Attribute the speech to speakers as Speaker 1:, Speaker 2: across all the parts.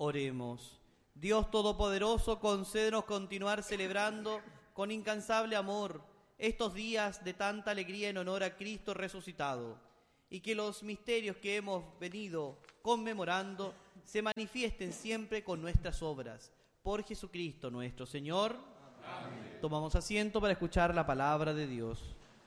Speaker 1: Oremos. Dios Todopoderoso, concédenos continuar celebrando con incansable amor estos días de tanta alegría en honor a Cristo resucitado, y que los misterios que hemos venido conmemorando se manifiesten siempre con nuestras obras. Por Jesucristo nuestro Señor. Amén. Tomamos asiento para escuchar la palabra de Dios.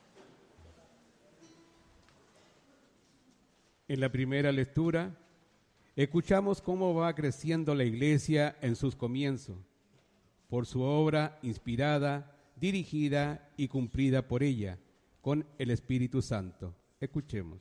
Speaker 2: En la primera lectura, escuchamos cómo va creciendo la Iglesia en sus comienzos, por su obra inspirada, dirigida y cumplida por ella, con el Espíritu Santo. Escuchemos.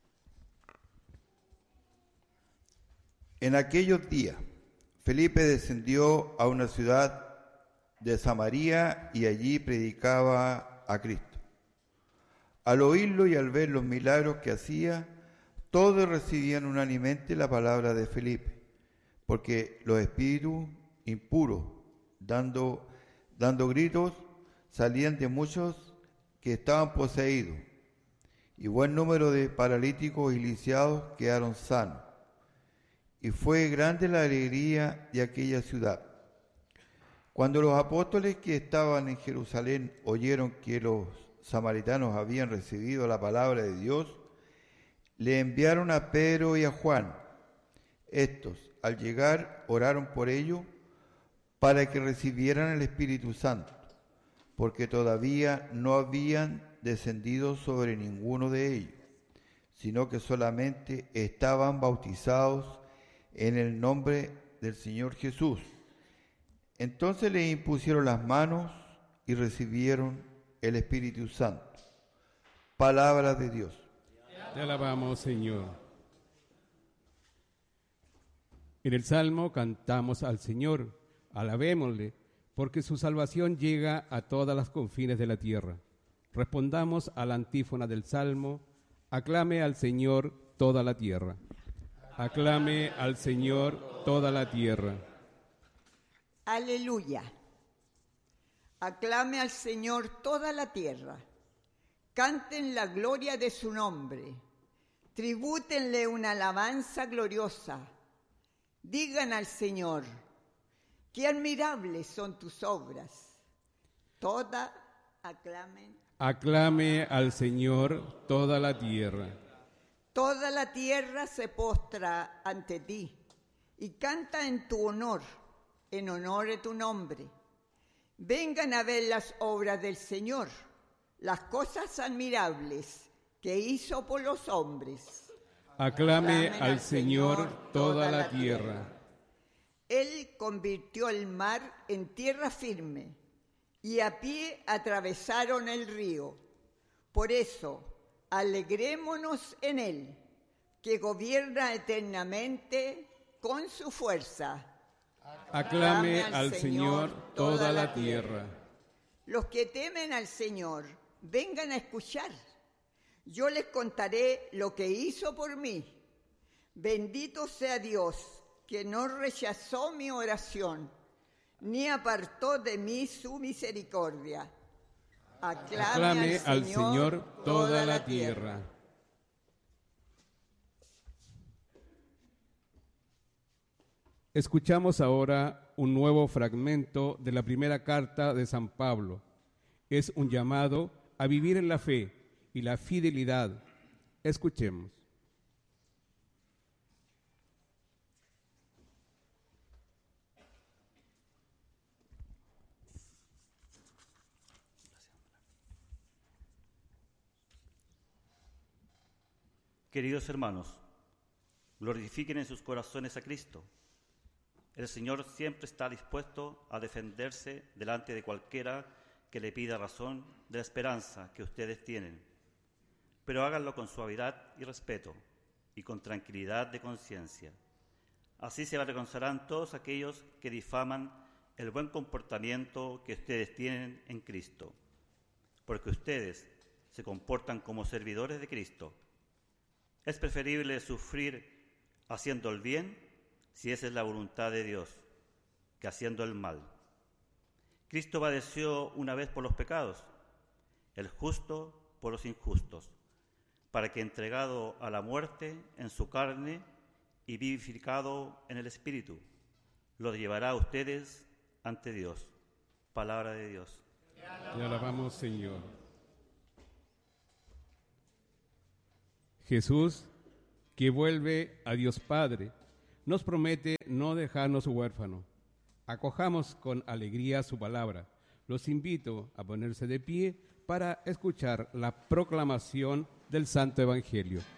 Speaker 3: En aquellos días, Felipe descendió a una ciudad de Samaria y allí predicaba a Cristo. Al oírlo y al ver los milagros que hacía, todos recibían unánimemente la palabra de Felipe, porque los espíritus impuros, dando gritos, salían de muchos que estaban poseídos, y buen número de paralíticos y lisiados quedaron sanos. Y fue grande la alegría de aquella ciudad. Cuando los apóstoles que estaban en Jerusalén oyeron que los samaritanos habían recibido la palabra de Dios, le enviaron a Pedro y a Juan. Estos, al llegar, oraron por ellos para que recibieran el Espíritu Santo, porque todavía no habían descendido sobre ninguno de ellos, sino que solamente estaban bautizados en el nombre del Señor Jesús. Entonces les impusieron las manos y recibieron el Espíritu Santo. Palabra de Dios.
Speaker 2: Te alabamos, Señor. En el Salmo cantamos al Señor, alabémosle, porque su salvación llega a todas las confines de la tierra. Respondamos a la antífona del Salmo, aclame al Señor toda la tierra. Aclame al Señor toda la tierra.
Speaker 4: Aleluya. Aclame al Señor toda la tierra. Canten la gloria de su nombre. Tribútenle una alabanza gloriosa. Digan al Señor, qué admirables son tus obras. Toda aclamen.
Speaker 2: Aclame al Señor toda la tierra.
Speaker 4: Toda la tierra se postra ante ti y canta en tu honor, en honor de tu nombre. Vengan a ver las obras del Señor, las cosas admirables que hizo por los hombres.
Speaker 2: Aclame al Señor toda la tierra.
Speaker 4: Él convirtió el mar en tierra firme y a pie atravesaron el río. Por eso, alegrémonos en Él, que gobierna eternamente con su fuerza.
Speaker 2: Aclame al Señor toda la tierra.
Speaker 4: Los que temen al Señor, vengan a escuchar. Yo les contaré lo que hizo por mí. Bendito sea Dios, que no rechazó mi oración, ni apartó de mí su misericordia.
Speaker 2: Aclame al Señor toda la tierra. Escuchamos ahora un nuevo fragmento de la primera carta de San Pablo. Es un llamado a vivir en la fe y la fidelidad. Escuchemos.
Speaker 5: Queridos hermanos, glorifiquen en sus corazones a Cristo. El Señor siempre está dispuesto a defenderse delante de cualquiera que le pida razón de la esperanza que ustedes tienen, pero háganlo con suavidad y respeto y con tranquilidad de conciencia. Así se avergonzarán todos aquellos que difaman el buen comportamiento que ustedes tienen en Cristo, porque ustedes se comportan como servidores de Cristo. Es preferible sufrir haciendo el bien, si esa es la voluntad de Dios, que haciendo el mal. Cristo padeció una vez por los pecados, el justo por los injustos, para que entregado a la muerte en su carne y vivificado en el Espíritu, los llevará a ustedes ante Dios. Palabra de Dios.
Speaker 2: Te alabamos, Señor. Jesús, que vuelve a Dios Padre, nos promete no dejarnos huérfanos. Acojamos con alegría su palabra. Los invito a ponerse de pie para escuchar la proclamación del Santo Evangelio.